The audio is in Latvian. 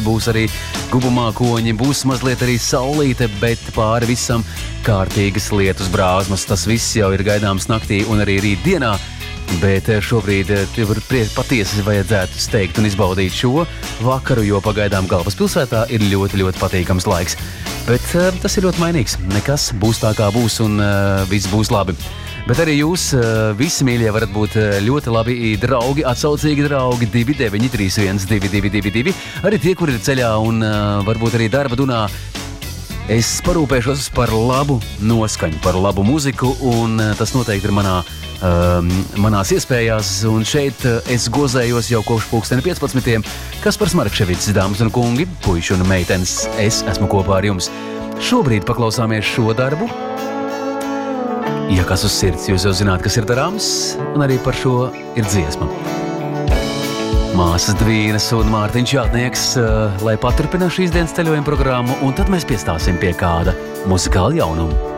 būs arī gubumākoņi, būs mazliet arī saulīte, bet pāri visam kārtīgas lietus brāzmas. Tas viss jau ir gaidāms naktī un arī rītdienā. Bet šobrīd patiesi vajadzētu steigt un izbaudīt šo vakaru, jo pagaidām galvaspilsētā ir ļoti, ļoti patīkams laiks. Bet tas ir ļoti mainīgs. Nekas būs tā, kā būs, un viss būs labi. Bet arī jūs visi mīļie varat būt ļoti labi draugi, atsaucīgi draugi 2931 222. Arī tie, kur ir ceļā un varbūt arī darba dunā. Es parūpēšos par labu noskaņu, par labu muziku, un tas noteikti ir manās iespējās. Un šeit es gozējos jau kopš 15. Kaspars Markševics, dāmas un kungi, puiši un meitenes, es esmu kopā ar jums. Šobrīd paklausāmies šo darbu. Ja kas uz sirds, jūs jau zināt, kas ir darāms, un arī par šo ir dziesma. Māsas Dvīnas un Mārtiņš Jātnieks, lai paturpina šīs dienas ceļojuma programmu, un tad mēs piestāsim pie kāda muzikāla jaunuma.